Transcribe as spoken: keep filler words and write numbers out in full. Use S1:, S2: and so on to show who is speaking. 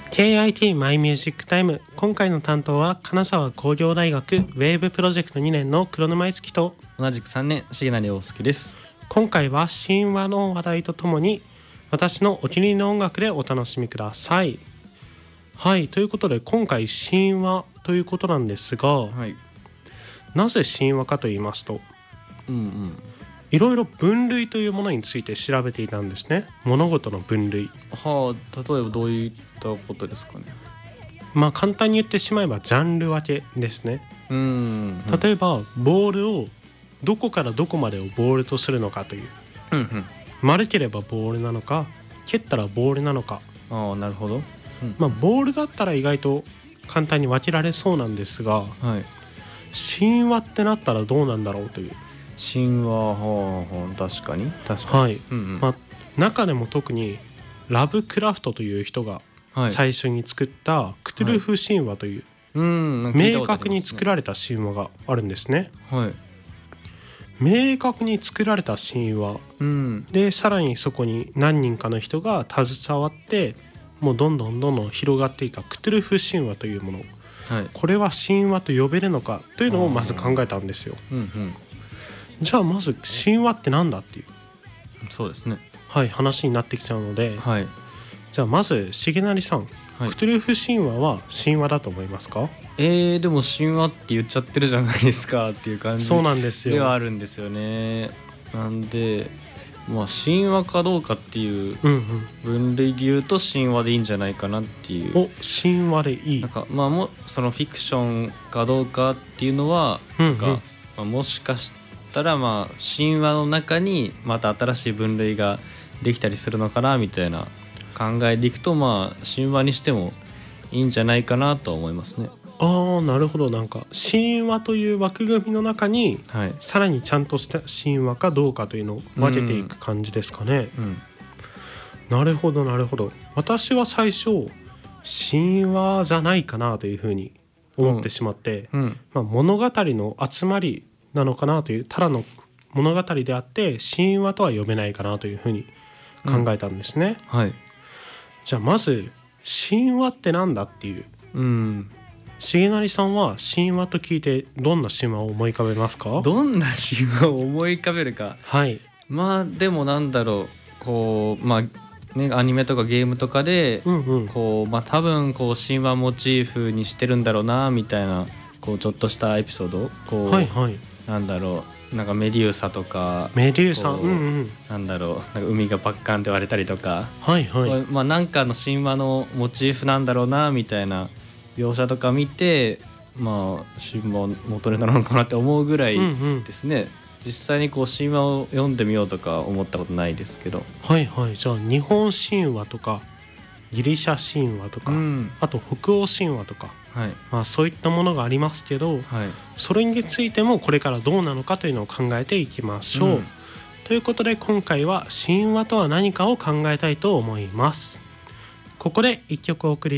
S1: ケーアイティー マイミュージックタイム。今回の担当は金沢工業大学ウェーブプロジェクトにねんの黒沼樹と
S2: 同じくさんねん重成陽介です。
S1: 今回は神話の話題とともに私のお気に入りの音楽でお楽しみください。はい、ということで今回神話ということなんですが、
S2: はい、
S1: なぜ神話かと言いますと、
S2: うんうん、
S1: いろいろ分類というものについて調べていたんですね。物事の分類。
S2: はあ、例えばどういったことですかね。
S1: まあ簡単に言ってしまえばジャンル分けですね。
S2: うん、うん、
S1: 例えばボールをどこからどこまでをボールとするのかという、
S2: うんうん、
S1: 丸ければボールなのか蹴ったらボールなのか。
S2: ああ、なるほど、うん、
S1: まあボールだったら意外と簡単に分けられそうなんですが、
S2: はい、
S1: 神話ってなったらどうなんだろうという。
S2: 神話、はあはあ、確かに確かに、
S1: はい、
S2: うんうん、
S1: まあ、中でも特にラブクラフトという人が最初に作ったクトゥルフ神話という、
S2: はい、うんなんか
S1: 明確に作られた神話があるんですね。
S2: はい、
S1: 明確に作られた神話、
S2: うん、
S1: でさらにそこに何人かの人が携わってもうどんどんどんどん広がっていたクトゥルフ神話というもの、
S2: はい、
S1: これは神話と呼べるのかというのをまず考えたんですよ。
S2: うんうん、
S1: じゃあまず神話ってなんだっていう、
S2: そうですね、
S1: はい、話になってきちゃうので、
S2: はい、
S1: じゃあまず重成さん、はい、クトゥルフ神話は神話だと思いますか？
S2: えー、でも神話って言っちゃってるじゃないですかっていう感じ
S1: そうなんですよ。
S2: ではあるんですよね。なんでまあ神話かどうかっていう分類で言うと神話でいいんじゃないかなっていう、
S1: うんうん、お神話でいい。
S2: なんかまあもそのフィクションかどうかっていうのは、うんうん、なんかまあ、もしかしたらまあ神話の中にまた新しい分類ができたりするのかなみたいな考えでいくと、まあ神話にしてもいいんじゃないかなと思いますね。
S1: ああ、なるほど。なんか神話という枠組みの中に、はい、さらにちゃんとした神話かどうかというのを分けていく感じですかね。うんうん、なるほどなるほど。私は最初神話じゃないかなというふうに思ってしまって、うんうん、まあ、物語の集まりなのかなという、ただの物語であって神話とは呼べないかなというふうに考えたんですね。うん、はい、じゃあまず神話ってなんだっていう、うん、重成さんは神話と聞いてどんな神話を思い浮かべますか？
S2: どんな神話を思い浮かべるか、はい、まあでもなんだろう、こうまあね、アニメとかゲームとかで、うんうん、こうまあ多分こう神話モチーフにしてるんだろうなみたいな、こうちょっとしたエピソード、こう、はいはい、なんだろう、なんかメデューサとか、
S1: メデューサ、うんうん、
S2: なんだろう、なんか海がパッカンって割れたりとか、
S1: はいはい、
S2: まあなんかの神話のモチーフなんだろうなみたいな描写とか見て、まあ神話元ネタなのかなって思うぐらいですね。うんうん、実際にこう神話を読んでみようとか思ったことないですけど。
S1: はいはい。じゃあ日本神話とかギリシャ神話とか、うん、あと北欧神話とか、はい、まあ、そういったものがありますけど、はい、それについてもこれからどうなのかというのを考えていきましょう。うん、ということで今回は神話とは何かを考えたいと思います。ここで一曲お送り